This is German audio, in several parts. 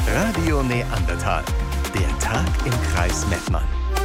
Radio Neandertal. Der Tag im Kreis Mettmann.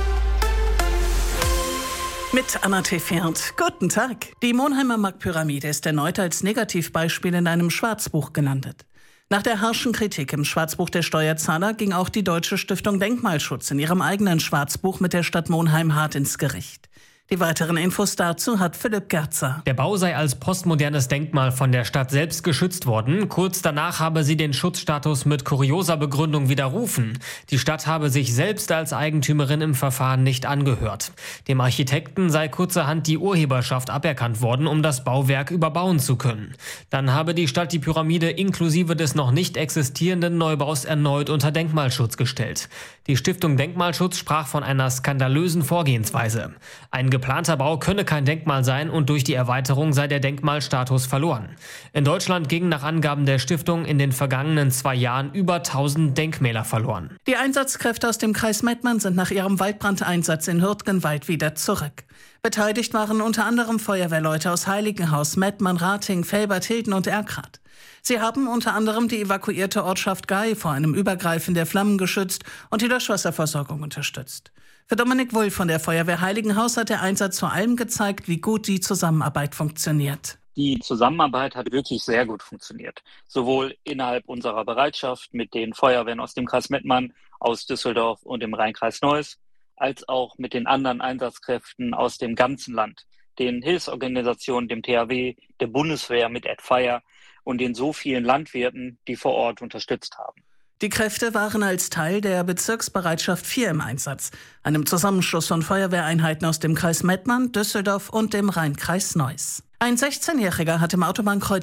Mit Anna Tefert. Guten Tag. Die Monheimer Marktpyramide ist erneut als Negativbeispiel in einem Schwarzbuch gelandet. Nach der harschen Kritik im Schwarzbuch der Steuerzahler ging auch die Deutsche Stiftung Denkmalschutz in ihrem eigenen Schwarzbuch mit der Stadt Monheim hart ins Gericht. Die weiteren Infos dazu hat Philipp Gerzer. Der Bau sei als postmodernes Denkmal von der Stadt selbst geschützt worden. Kurz danach habe sie den Schutzstatus mit kurioser Begründung widerrufen. Die Stadt habe sich selbst als Eigentümerin im Verfahren nicht angehört. Dem Architekten sei kurzerhand die Urheberschaft aberkannt worden, um das Bauwerk überbauen zu können. Dann habe die Stadt die Pyramide inklusive des noch nicht existierenden Neubaus erneut unter Denkmalschutz gestellt. Die Stiftung Denkmalschutz sprach von einer skandalösen Vorgehensweise. Ein geplanter Bau könne kein Denkmal sein und durch die Erweiterung sei der Denkmalstatus verloren. In Deutschland gingen nach Angaben der Stiftung in den vergangenen 2 Jahren über 1000 Denkmäler verloren. Die Einsatzkräfte aus dem Kreis Mettmann sind nach ihrem Waldbrandeinsatz in Hürtgenwald wieder zurück. Beteiligt waren unter anderem Feuerwehrleute aus Heiligenhaus, Mettmann, Rating, Velbert, Hilden und Erkrath. Sie haben unter anderem die evakuierte Ortschaft Gay vor einem Übergreifen der Flammen geschützt und die Löschwasserversorgung unterstützt. Für Dominik Wulff von der Feuerwehr Heiligenhaus hat der Einsatz vor allem gezeigt, wie gut die Zusammenarbeit funktioniert. Die Zusammenarbeit hat wirklich sehr gut funktioniert. Sowohl innerhalb unserer Bereitschaft mit den Feuerwehren aus dem Kreis Mettmann, aus Düsseldorf und dem Rhein-Kreis Neuss, als auch mit den anderen Einsatzkräften aus dem ganzen Land, den Hilfsorganisationen, dem THW, der Bundeswehr mit AdFire und den so vielen Landwirten, die vor Ort unterstützt haben. Die Kräfte waren als Teil der Bezirksbereitschaft 4 im Einsatz, einem Zusammenschluss von Feuerwehreinheiten aus dem Kreis Mettmann, Düsseldorf und dem Rhein-Kreis Neuss. Ein 16-Jähriger hat im Autobahnkreuz